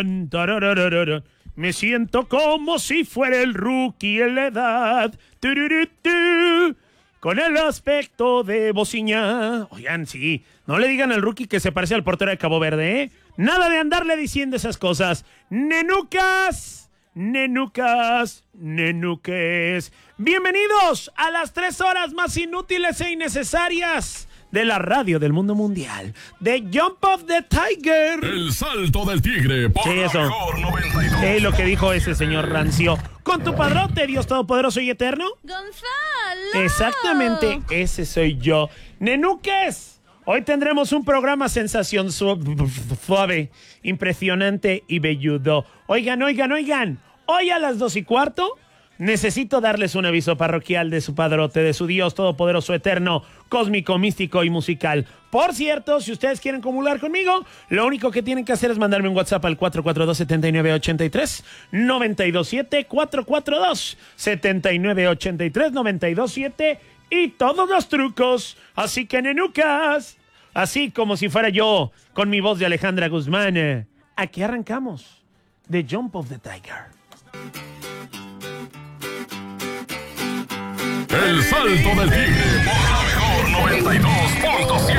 Me siento como si fuera el rookie en la edad. Tururutú. Con el aspecto de Bociñá. Oigan, sí, no le digan al rookie que se parece al portero de Cabo Verde, ¿eh? Nada de andarle diciendo esas cosas. Nenucas, nenucas, nenuques. Bienvenidos a las 3 horas más inútiles e innecesarias de la radio del mundo mundial. The Jump of the Tiger. El salto del tigre por Sí, eso. la mejor 92. Es lo que dijo ese señor rancio. Con tu padrote, Dios Todopoderoso y Eterno. ¡Gonzalo! Exactamente, ese soy yo. Nenuques, hoy tendremos un programa sensación suave, impresionante y velludo. Oigan, hoy a las 2:15 necesito darles un aviso parroquial de su padrote, de su Dios Todopoderoso, Eterno, cósmico, místico y musical. Por cierto, si ustedes quieren comulgar conmigo, lo único que tienen que hacer es mandarme un WhatsApp al 442-7983-927, 442-7983-927 y todos los trucos. Así que, nenucas, así como si fuera yo con mi voz de Alejandra Guzmán, aquí arrancamos The Jump of the Tiger. El salto del tigre por la mejor 92.7.